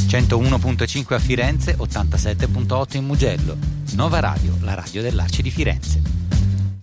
101.5 a Firenze, 87.8 in Mugello. Nova Radio, la radio dell'Arci di Firenze.